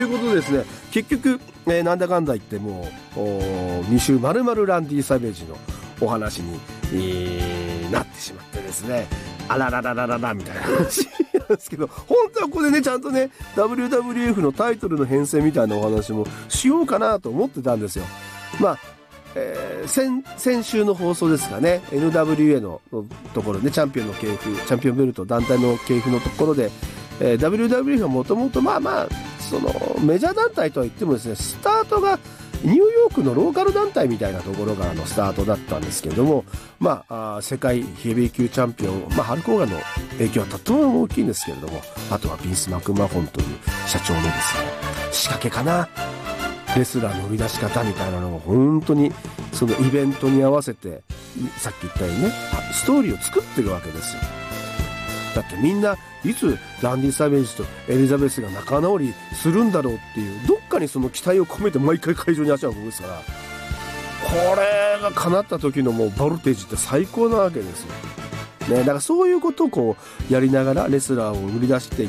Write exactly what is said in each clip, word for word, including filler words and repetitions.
ということでですね、結局、えー、なんだかんだ言ってもうに週まるまるランディ・サベージのお話に、えー、なってしまってですね、あららららららみたいな話なんですけど、本当はここでねちゃんとね ダブリューダブリューエフ のタイトルの変遷みたいなお話もしようかなと思ってたんですよ。まあ、えー、先, 先週の放送ですかね、 エヌダブリューエー のところで、ね、チャンピオンの系譜、チャンピオンベルト団体の系譜のところで、えー、ダブリューダブリューエフ はもともとまあまあそのメジャー団体とは言ってもですね、スタートがニューヨークのローカル団体みたいなところからのスタートだったんですけれども、まあ、あ世界ヘビー級チャンピオン、まあ、ハルク・ホーガンの影響はとっても大きいんですけれども、あとはビンス・マクマホンという社長のですね、仕掛けかな、レスラーの売り出し方みたいなのが本当にそのイベントに合わせて、さっき言ったようにね、ストーリーを作ってるわけですよ。だってみんないつランディ・サベージとエリザベスが仲直りするんだろうっていう、どっかにその期待を込めて毎回会場に足を運ぶんですから、これが叶った時のもうボルテージって最高なわけですよ、ね、だからそういうことをこうやりながらレスラーを売り出していった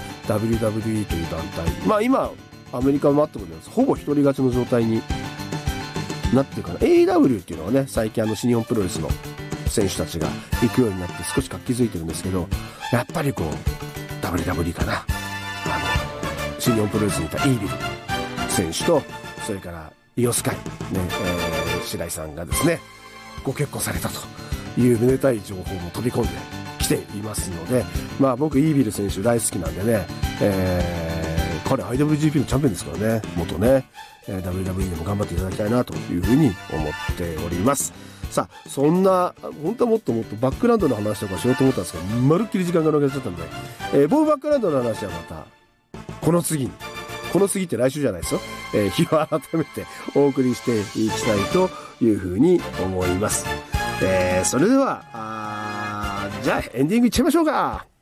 ダブリューダブリューイー という団体、まあ今アメリカを待ってことです。ほぼ一人勝ちの状態になってるかな。 エーイーダブリュー っていうのはね、最近あの新日本プロレスの選手たちが行くようになって少し活気づいてるんですけど、やっぱりこう ダブリューダブリュー かな、あの新日本プロレスにいたイービル選手と、それからイオスカイ、ねえー、白井さんがですねご結婚されたというめでたい情報も飛び込んできていますので、まあ僕イービル選手大好きなんでね、えー、彼 アイダブリュージーピー のチャンピオンですからね、元ね、えー、ダブリューダブリューイー でも頑張っていただきたいなというふうに思っております。さあ、そんな本当はもっともっとバックグラウンドの話とかしようと思ったんですけど、まるっきり時間がなくなっちゃったんで、えー、ボーバックグラウンドの話はまたこの次に、この次って来週じゃないですよ、えー、日を改めてお送りしていきたいというふうに思います。えー、それではあじゃあエンディングいっちゃいましょうか。